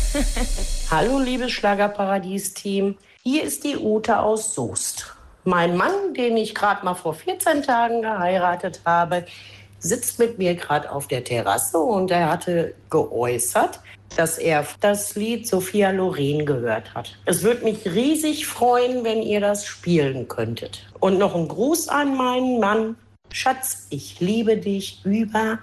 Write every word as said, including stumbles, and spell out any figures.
Hallo, liebes Schlagerparadies-Team. Hier ist die Ute aus Soest. Mein Mann, den ich gerade mal vor vierzehn Tagen geheiratet habe, sitzt mit mir gerade auf der Terrasse und er hatte geäußert, dass er das Lied Sophia Loren gehört hat. Es würde mich riesig freuen, wenn ihr das spielen könntet. Und noch ein Gruß an meinen Mann. Schatz, ich liebe dich über